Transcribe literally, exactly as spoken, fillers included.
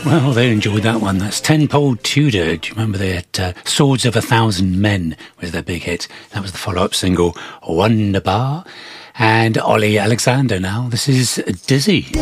Well, they enjoyed that one. That's Tenpole Tudor. Do you remember they had uh, Swords of a Thousand Men was their big hit? That was the follow-up single, Wonderbar. And Ollie Alexander now. This is Dizzy.